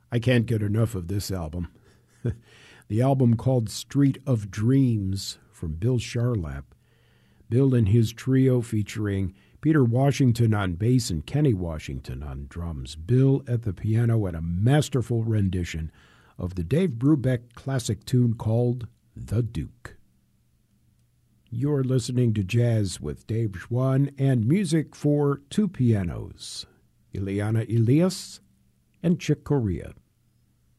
I can't get enough of this album. The album called Street of Dreams from Bill Charlap. Bill and his trio featuring Peter Washington on bass and Kenny Washington on drums. Bill at the piano and a masterful rendition of the Dave Brubeck classic tune called The Duke. You're listening to Jazz with Dave Schwann and music for two pianos, Ileana Elias and Chick Corea.